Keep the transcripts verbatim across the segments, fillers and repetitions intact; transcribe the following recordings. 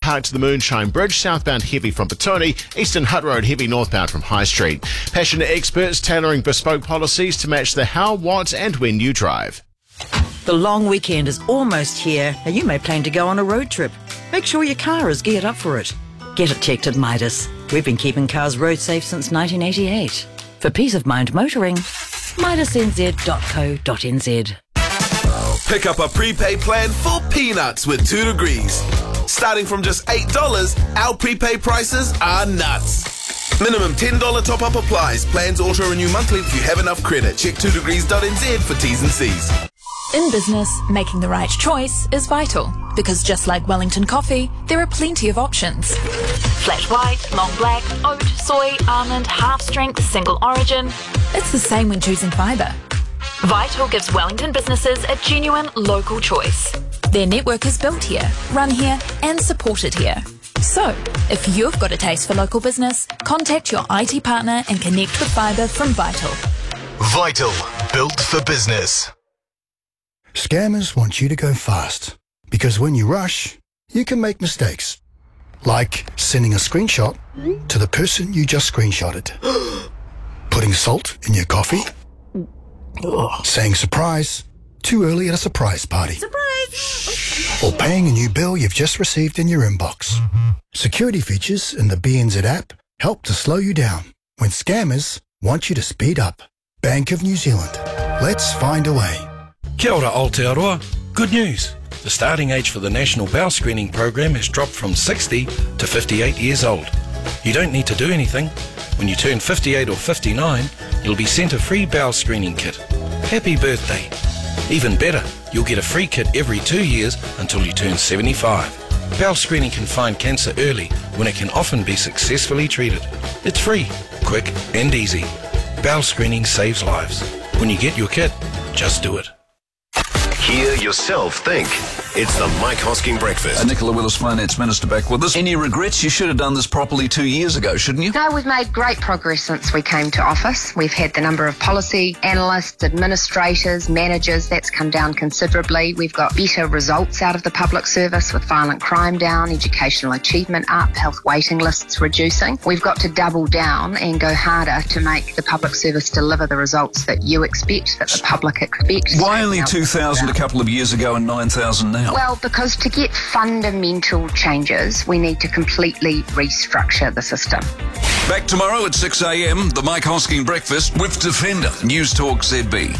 Park to the Moonshine Bridge, southbound heavy from Petone, Eastern Hutt Road heavy northbound from High Street. Passionate experts tailoring bespoke policies to match the how, what and when you drive. The long weekend is almost here, and you may plan to go on a road trip. Make sure your car is geared up for it. Get it checked at Midas. We've been keeping cars road safe since nineteen eighty-eight. For peace of mind motoring, midas n z dot co dot n z. Pick up a prepaid plan for peanuts with two degrees. Starting from just eight dollars, our prepaid prices are nuts. Minimum ten dollars top-up applies. Plans auto-renew monthly if you have enough credit. Check two degrees dot n z for T's and C's. In business, making the right choice is vital, because just like Wellington Coffee, there are plenty of options. Flat white, long black, oat, soy, almond, half strength, single origin. It's the same when choosing fibre. Vital gives Wellington businesses a genuine local choice. Their network is built here, run here and supported here. So, if you've got a taste for local business, contact your I T partner and connect with fibre from Vital. Vital, built for business. Scammers want you to go fast, because when you rush, you can make mistakes. Like sending a screenshot to the person you just screenshotted. Putting salt in your coffee. Saying surprise too early at a surprise party. Surprise! Or paying a new bill you've just received in your inbox. Security features in the B N Z app help to slow you down when scammers want you to speed up. Bank of New Zealand. Let's find a way. Kia ora Aotearoa. Good news. The starting age for the National Bowel Screening Program has dropped from sixty to fifty-eight years old. You don't need to do anything. When you turn fifty-eight or fifty-nine, you'll be sent a free bowel screening kit. Happy birthday. Even better, you'll get a free kit every two years until you turn seventy-five. Bowel screening can find cancer early when it can often be successfully treated. It's free, quick and easy. Bowel screening saves lives. When you get your kit, just do it. Hear yourself think. It's the Mike Hosking Breakfast. Uh, Nicola Willis, Finance Minister, back with us. Any regrets? You should have done this properly two years ago, shouldn't you? No, we've made great progress since we came to office. We've had the number of policy analysts, administrators, managers, that's come down considerably. We've got better results out of the public service with violent crime down, educational achievement up, health waiting lists reducing. We've got to double down and go harder to make the public service deliver the results that you expect, that the public expects. Why only two thousand a couple of years ago and nine thousand now? Well, because to get fundamental changes, we need to completely restructure the system. Back tomorrow at six a.m, the Mike Hosking Breakfast with Defender, News Talk Z B.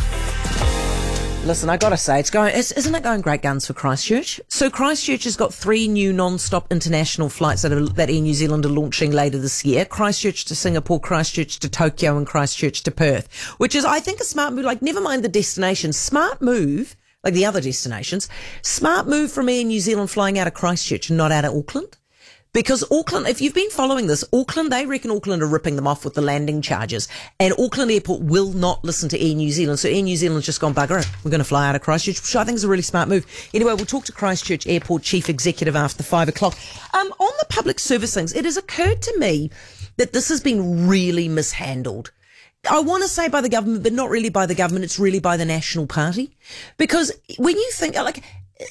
Listen, I gotta say, it's going, it's, isn't it going great guns for Christchurch? So Christchurch has got three new non-stop international flights that, are, that Air New Zealand are launching later this year. Christchurch to Singapore, Christchurch to Tokyo and Christchurch to Perth, which is, I think, a smart move. Like, never mind the destination. Smart move, like the other destinations. Smart move from Air New Zealand flying out of Christchurch and not out of Auckland. Because Auckland, if you've been following this, Auckland, they reckon Auckland are ripping them off with the landing charges. And Auckland Airport will not listen to Air New Zealand. So Air New Zealand's just gone, bugger it. We're going to fly out of Christchurch, which I think is a really smart move. Anyway, we'll talk to Christchurch Airport Chief Executive after five o'clock. Um, on the public service things, it has occurred to me that this has been really mishandled. I want to say by the government, but not really by the government. It's really by the National Party. Because when you think, like,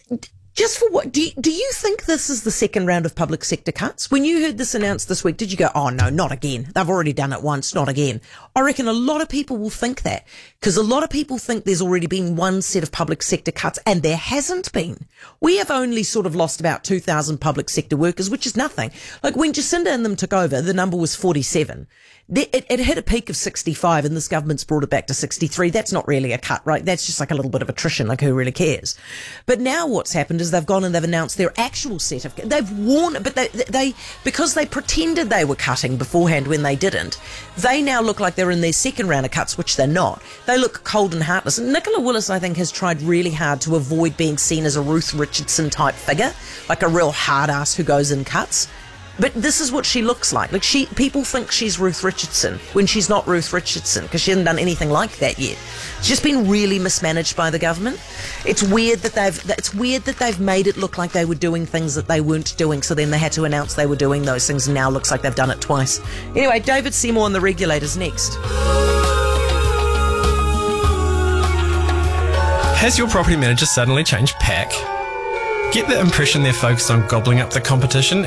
just for what, do you, do you think this is the second round of public sector cuts? When you heard this announced this week, did you go, oh no, not again. They've already done it once, not again. I reckon a lot of people will think that, because a lot of people think there's already been one set of public sector cuts, and there hasn't been. We have only sort of lost about two thousand public sector workers, which is nothing. Like when Jacinda and them took over, the number was forty-seven. It, it hit a peak of sixty-five, and this government's brought it back to sixty-three. That's not really a cut, right? That's just like a little bit of attrition, like who really cares? But now what's happened is they've gone and they've announced their actual set of, they've warned, but they, they, because they pretended they were cutting beforehand when they didn't, they now look like they're in their second round of cuts, which they're not. They look cold and heartless. And Nicola Willis, I think, has tried really hard to avoid being seen as a Ruth Richardson type figure, like a real hard ass who goes in cuts. But this is what she looks like. Like she, people think she's Ruth Richardson when she's not Ruth Richardson, because she hasn't done anything like that yet. It's just been really mismanaged by the government. It's weird that they've, it's weird that they've made it look like they were doing things that they weren't doing. So then they had to announce they were doing those things, and now it looks like they've done it twice. Anyway, David Seymour on the regulators next. Has your property manager suddenly changed pack? Get the impression they're focused on gobbling up the competition